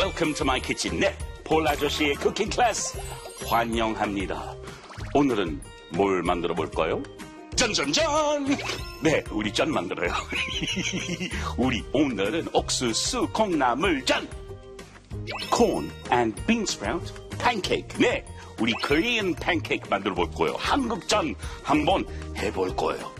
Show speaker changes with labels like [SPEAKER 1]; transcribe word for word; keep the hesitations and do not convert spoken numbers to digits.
[SPEAKER 1] Welcome to my kitchen. 네, 폴 아저씨의 쿠킹 클래스 환영합니다. 오늘은 뭘 만들어 볼까요? 짠짠짠! 네, 우리 짠 만들어요. 우리 오늘은 옥수수 콩나물짠! Corn and bean sprout pancake. 네, 우리 Korean pancake 만들어 볼 거예요. 한국 짠 한번 해볼 거예요.